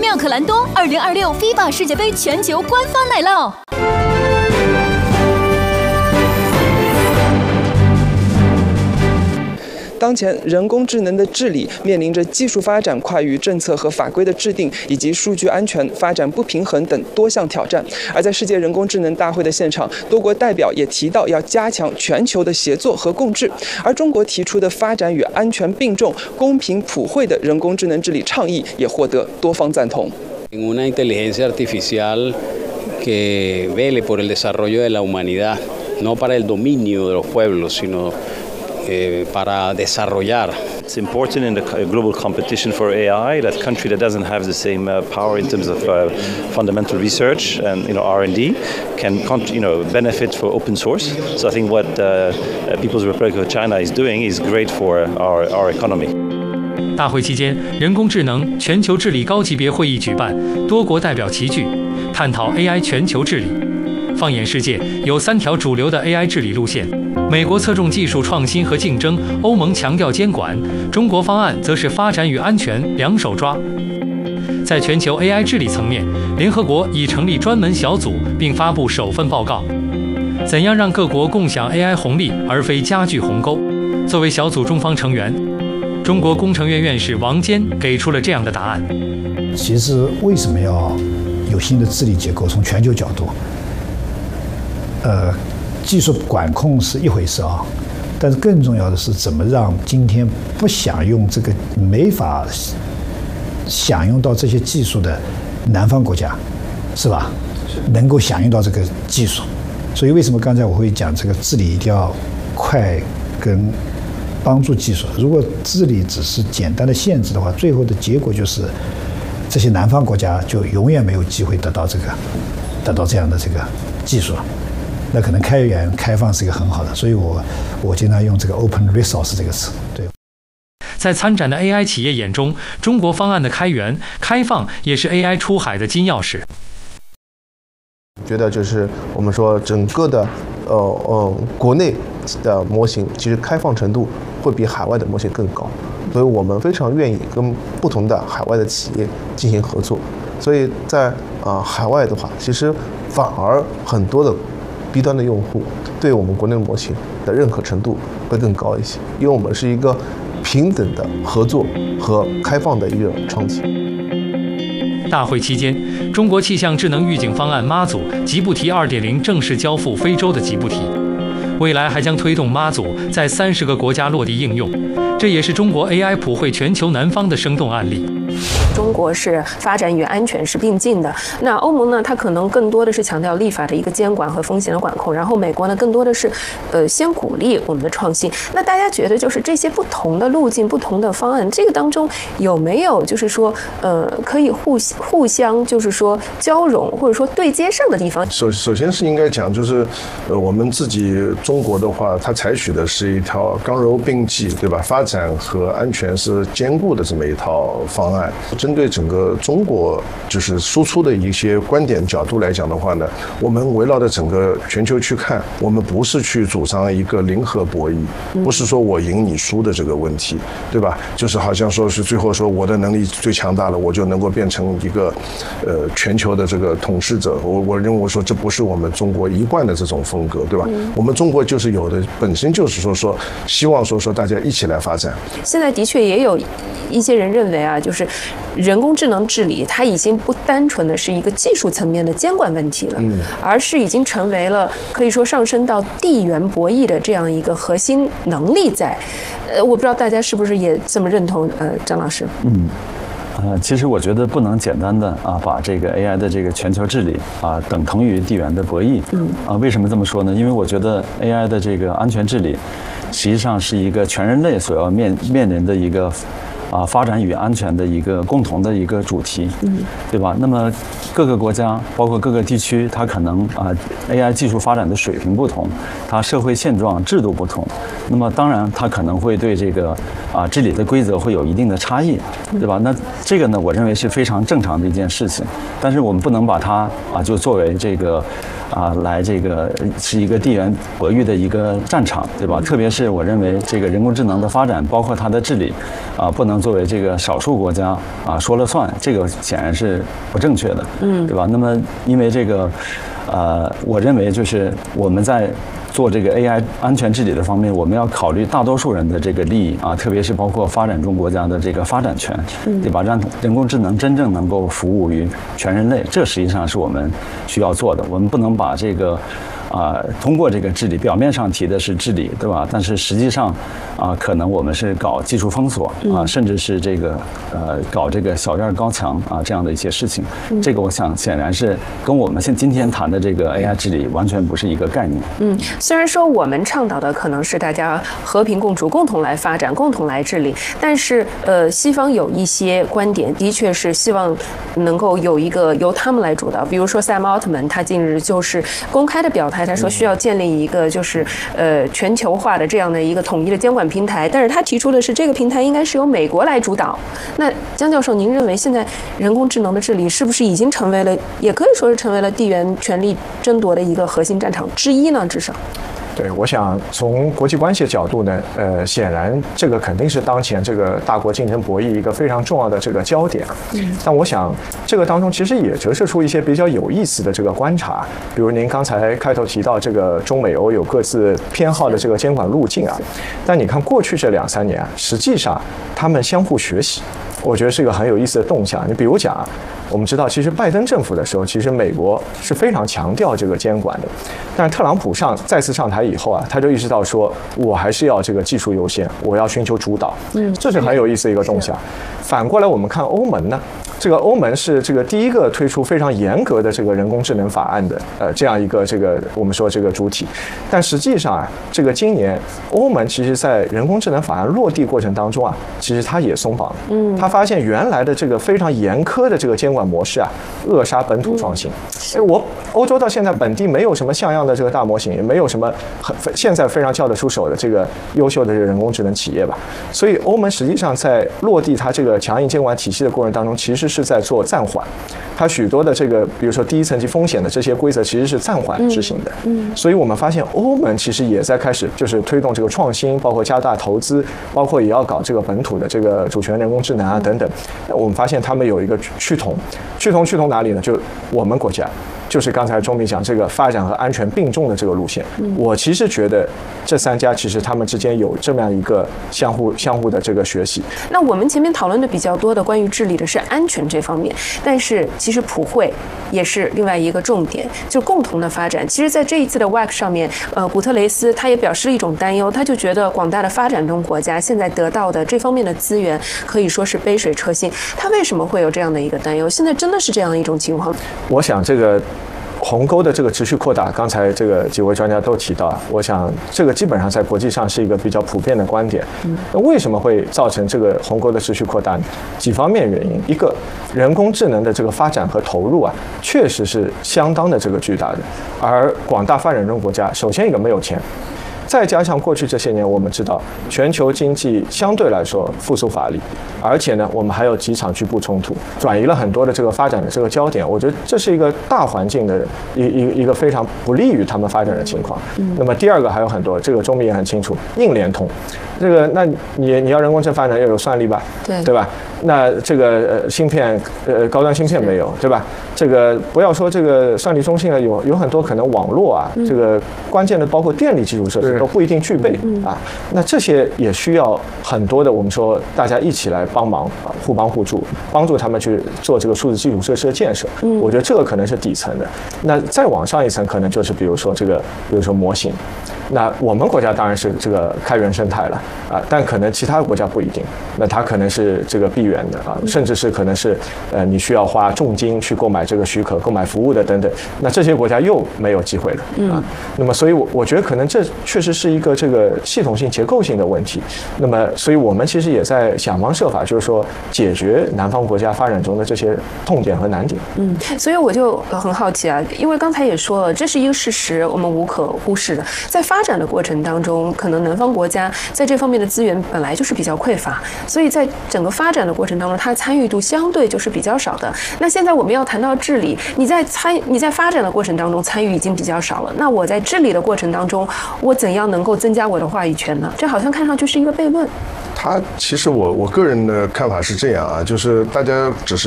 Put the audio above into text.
妙可蓝多2026 FIBA 世界杯全球官方奶酪。 当前，人工智能的治理面临着技术发展快于政策和法规的制定，以及数据安全发展不平衡等多项挑战。而在世界人工智能大会的现场，多国代表也提到要加强全球的协作和共治。而中国提出的发展与安全并重、公平普惠的人工智能治理倡议，也获得多方赞同。 Una inteligencia artificial que vele por el desarrollo de la humanidad, no para el dominio de los pueblos, sino para desarrollar. It's important in the global competition for AI that country that doesn't have the same power in terms of fundamental research and R&D can benefit for open source. So I think what People's Republic of China is doing is great for our economy. 大会期间，人工智能全球治理高级别会议举办，多国代表齐聚，探讨 AI 全球治理。放眼世界，有3条主流的 AI 治理路线。美国侧重技术创新和竞争，欧盟强调监管，中国方案则是发展与安全两手抓。在全球 AI 治理层面，联合国已成立专门小组，并发布首份报告。怎样让各国共享 AI 红利，而非加剧鸿沟？作为小组中方成员，中国工程院院士王坚给出了这样的答案。 其实为什么要有新的治理结构？从全球角度，技术管控是一回事啊，但是更重要的是怎么让今天不享用这个、没法享用到这些技术的南方国家，是吧？能够享用到这个技术。所以为什么刚才我会讲这个治理一定要快跟帮助技术？如果治理只是简单的限制的话，最后的结果就是这些南方国家就永远没有机会得到这样的这个技术了。那可能开源开放是一个很好的，所以我经常用这个 open resource 这个词。对， 在参展的 AI 企业眼中，中国方案的开源开放也是 AI 出海的金钥匙。 觉得就是我们说整个的国内的模型其实开放程度会比海外的模型更高，所以我们非常愿意跟不同的海外的企业进行合作。所以在海外的话，其实反而很多的B 端的用户对我们国内的模型的认可程度会更高一些，因为我们是一个平等的合作和开放的一个创新。 大会期间，中国气象智能预警方案妈祖吉布提 2.0 正式交付非洲的吉布提，未来还将推动妈祖在30个国家落地应用，这也是中国 AI 普惠全球南方的生动案例。 中国是发展与安全是并进的，那欧盟呢，它可能更多的是强调立法的一个监管和风险的管控，然后美国呢，更多的是先鼓励我们的创新。那大家觉得就是这些不同的路径、不同的方案，这个当中有没有就是说可以互相就是说交融或者说对接上的地方？ 首先是应该讲就是我们自己中国的话，它采取的是一条刚柔并济，对吧？发展和安全是兼顾的这么一套方案。针对整个中国就是输出的一些观点角度来讲的话呢，我们围绕着整个全球去看，我们不是去主张一个零和博弈，不是说我赢你输的这个问题，对吧？就是好像说是最后说我的能力最强大了，我就能够变成一个全球的这个统治者。我认为说这不是我们中国一贯的这种风格，对吧？我们中国就是有的本身就是说希望说大家一起来发展。 现在的确也有一些人认为啊，就是人工智能治理它已经不单纯的是一个技术层面的监管问题了，而是已经成为了可以说上升到地缘博弈的这样一个核心能力在。我不知道大家是不是也这么认同？张老师。 其实我觉得不能简单的把这个 AI 的这个全球治理等同于地缘的博弈。为什么这么说呢？因为我觉得 AI 的这个安全治理实际上是一个全人类所要面临的一个发展与安全的一个共同的一个主题，对吧？那么各个国家，包括各个地区，它可能AI 技术发展的水平不同，它社会现状制度不同，那么当然它可能会对这个治理的规则会有一定的差异，对吧？那这个呢，我认为是非常正常的一件事情，但是我们不能把它就作为这个来这个是一个地缘博弈的一个战场，对吧？特别是我认为这个人工智能的发展，包括它的治理，不能作为这个少数国家说了算，这个显然是不正确的，对吧？那么因为这个，我认为就是我们在做这个 AI 安全治理的方面，我们要考虑大多数人的这个利益特别是包括发展中国家的这个发展权，对吧？让人工智能真正能够服务于全人类，这实际上是我们需要做的。我们不能把这个通过这个治理，表面上提的是治理，对吧？但是实际上可能我们是搞技术封锁甚至是这个搞这个小院高墙这样的一些事情。这个我想显然是跟我们今天谈的这个 AI 治理完全不是一个概念。 虽然说我们倡导的可能是大家和平共处，共同来发展，共同来治理，但是西方有一些观点的确是希望能够有一个由他们来主导。比如说 Sam Altman 他近日就是公开的表态，他说需要建立一个就是全球化的这样的一个统一的监管平台，但是他提出的是这个平台应该是由美国来主导。那江教授，您认为现在人工智能的治理是不是已经成为了，也可以说是成为了地缘权力争夺的一个核心战场之一呢？至少。 对，我想从国际关系的角度呢，显然这个肯定是当前这个大国竞争博弈一个非常重要的这个焦点。但我想这个当中其实也折射出一些比较有意思的这个观察，比如您刚才开头提到这个中美欧有各自偏好的这个监管路径但你看过去这2-3年实际上他们相互学习，我觉得是一个很有意思的动向。你比如讲我们知道，其实拜登政府的时候，其实美国是非常强调这个监管的，但是特朗普再次上台以后他就意识到说，我还是要这个技术优先，我要寻求主导，这是很有意思的一个动向。反过来我们看欧盟呢，这个欧盟是这个第一个推出非常严格的这个人工智能法案的这样一个这个我们说这个主体，但实际上这个今年欧盟其实在人工智能法案落地过程当中其实它也松绑，他发现原来的这个非常严苛的这个监管模式扼杀本土创新。我欧洲到现在本地没有什么像样的这个大模型，也没有什么现在非常叫得出手的这个优秀的这个人工智能企业吧。所以欧盟实际上在落地它这个强硬监管体系的过程当中，其实是在做暂缓。它许多的这个比如说第一层级风险的这些规则其实是暂缓执行的。所以我们发现欧盟其实也在开始就是推动这个创新，包括加大投资，包括也要搞这个本土的这个主权人工智能等等。我们发现他们有一个趋同哪里呢？就我们国家就是刚才钟秘讲这个发展和安全并重的这个路线。我其实觉得这3家其实他们之间有这么样一个相互的这个学习。 那我们前面讨论的比较多的关于治理的是安全这方面，但是其实普惠也是另外一个重点，就共同的发展。其实在这一次的 WAC 上面，古特雷斯他也表示了一种担忧，他就觉得广大的发展中国家现在得到的这方面的资源可以说是杯水车薪。他为什么会有这样的一个担忧？现在真的是这样一种情况？ 我想这个鸿沟的这个持续扩大，刚才这个几位专家都提到，我想这个基本上在国际上是一个比较普遍的观点。那为什么会造成这个鸿沟的持续扩大呢？几方面原因，一个人工智能的这个发展和投入确实是相当的这个巨大的，而广大发展中国家首先一个没有钱。再加上过去这些年，我们知道全球经济相对来说复苏乏力，而且呢，我们还有几场局部冲突，转移了很多的这个发展的这个焦点。我觉得这是一个大环境的一个非常不利于他们发展的情况。那么第二个还有很多，这个钟秘也很清楚，硬联通，这个那你要人工智能发展要有算力吧，对吧？那这个芯片高端芯片没有，对吧？这个不要说这个算力中心了，有很多可能网络这个关键的包括电力基础设施都不一定具备那这些也需要很多的我们说大家一起来帮忙互帮互助，帮助他们去做这个数字基础设施的建设。我觉得这个可能是底层的。那再往上一层，可能就是比如说模型。那我们国家当然是这个开源生态了但可能其他国家不一定。那它可能是这个闭源的甚至是可能是你需要花重金去购买这个许可、购买服务的等等。那这些国家又没有机会了那么所以我觉得可能这确实是一个这个系统性、结构性的问题。那么所以我们其实也在想方设法，就是说解决南方国家发展中的这些痛点和难点。 所以我就很好奇因为刚才也说了，这是一个事实，我们无可忽视的。在发展的过程当中，可能南方国家在这方面的资源本来就是比较匮乏，所以在整个发展的过程当中，它参与度相对就是比较少的。那现在我们要谈到治理，你在发展的过程当中参与已经比较少了，那我在治理的过程当中，我怎样能够增加我的话语权呢？这好像看上去是一个悖论。 其实我个人的看法是这样啊，就是大家只是